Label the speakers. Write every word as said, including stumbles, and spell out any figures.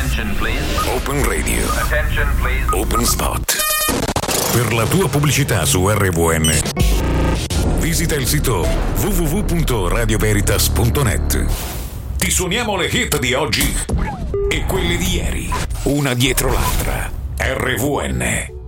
Speaker 1: Attention please.
Speaker 2: Open Radio.
Speaker 1: Attention please.
Speaker 2: Open Spot. Per la tua pubblicità su R V N, visita il sito w w w punto radio veritas punto net. Ti suoniamo le hit di oggi e quelle di ieri, una dietro l'altra. R V N.